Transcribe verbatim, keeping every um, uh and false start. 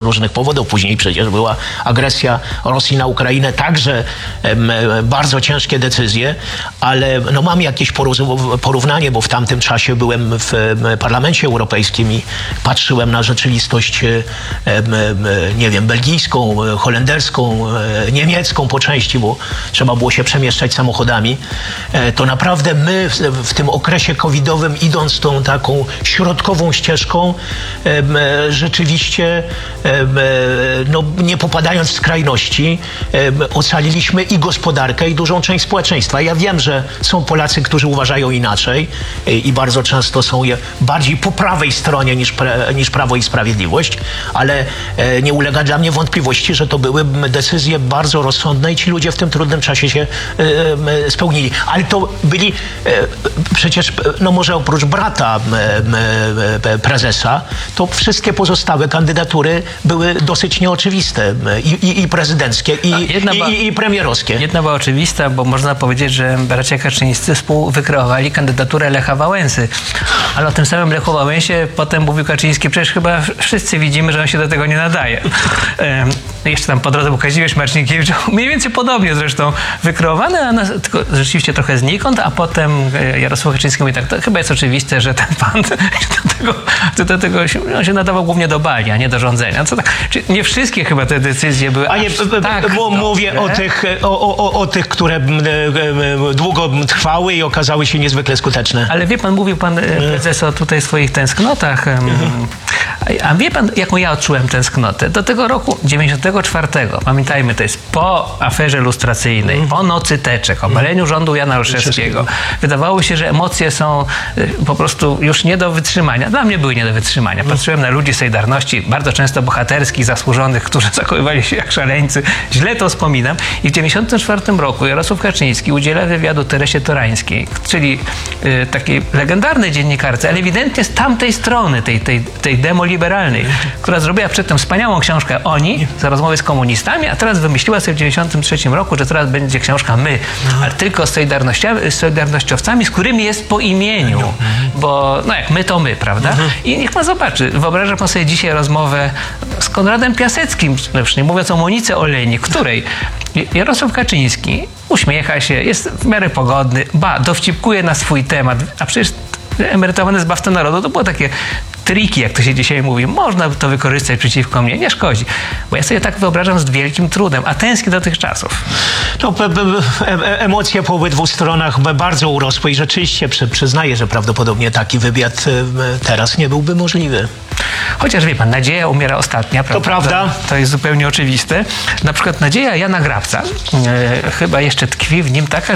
różnych powodów. Później przecież była agresja Rosji na Ukrainę, także em, bardzo ciężkie decyzje, ale no, mam jakieś porównanie, bo w tamtym czasie byłem w Parlamencie Europejskim i patrzyłem na rzeczywistość, em, nie wiem, belgijską, holenderską, niemiecką po części, bo trzeba było się przemieszczać samochodami. To naprawdę my w, w tym okresie covidowym, idąc tą taką środkową ścieżką, rzeczywiście no, nie popadając w skrajności, ocaliliśmy i gospodarkę, i dużą część społeczeństwa. Ja wiem, że są Polacy, którzy uważają inaczej i bardzo często są je bardziej po prawej stronie niż, pre, niż Prawo i Sprawiedliwość, ale nie ulega dla mnie wątpliwości, że to były decyzje bardzo rozsądne i ci ludzie w tym trudnym czasie się spełnili. Ale to byli przecież, no może oprócz brata prezesa, to wszystkie pozostałe kandydatury były dosyć nieoczywiste. I, i, i prezydenckie, i, i, była, i, i premierowskie. Jedna była oczywista, bo można powiedzieć, że bracia Kaczyńscy współwykreowali kandydaturę Lecha Wałęsy. Ale o tym samym Lechu Wałęsie potem mówił Kaczyński, przecież chyba wszyscy widzimy, że on się do tego nie nadaje. E, jeszcze tam po drodze był Kazimierz Marcinkiewicz, mniej więcej podobnie zresztą wykreowany, a na, tylko rzeczywiście trochę znikąd, a potem Jarosław Kaczyński mówi tak, to chyba jest oczywiste, że ten pan do tego, do tego się, on się nadawał głównie do bali, a nie do rządzenia. Co tak, czy nie wszystkie chyba te decyzje były. A nie, tak, bo mówię o tych, o, o, o tych, które długo trwały i okazały się niezwykle skuteczne. Ale wie pan, mówił pan prezes o tutaj swoich tęsknotach. A wie pan, jaką ja odczułem tęsknotę? Do tego roku dziewięćdziesiątego czwartego, pamiętajmy, to jest po aferze lustracyjnej, po nocy teczek, obaleniu rządu Jana Olszewskiego. Wydawało się, że emocje są po prostu już nie do wytrzymania. Dla mnie były nie do wytrzymania. Patrzyłem na ludzi Solidarności, bardzo często bohaterskich, zasłużonych, którzy zachowywali się jak szaleńcy. Źle to wspominam. I w dziewięćdziesiątym czwartym roku Jarosław Kaczyński udziela wywiadu Teresie Torańskiej, czyli y, takiej legendarnej dziennikarce, ale ewidentnie z tamtej strony, tej, tej, tej demoliberalnej, która zrobiła przedtem wspaniałą książkę Oni, za rozmowy z komunistami, a teraz wymyśliła sobie w dziewięćdziesiątym trzecim roku, że teraz będzie książka My, ale tylko z solidarnościowcami, z którymi jest po imieniu, bo no jak my, to my, prawda? I niech pan zobaczy, wyobraża pan sobie dzisiaj rozmowę z Konradem Piaseckim, już nie mówiąc o Monice Olejnik, której Jarosław Kaczyński uśmiecha się, jest w miarę pogodny, ba, dowcipkuje na swój temat, a przecież emerytowany Zbawca Narodu to było takie triki, jak to się dzisiaj mówi. Można to wykorzystać przeciwko mnie, nie szkodzi. Bo ja sobie tak wyobrażam z wielkim trudem, a tęsknię do tych czasów. No, emocje po obydwu stronach bardzo urosły i rzeczywiście przy, przyznaję, że prawdopodobnie taki wywiad teraz nie byłby możliwy. Chociaż wie pan, nadzieja umiera ostatnia, prawda? To prawda. To, to jest zupełnie oczywiste. Na przykład nadzieja Jana Grabca, e, chyba jeszcze tkwi w nim taka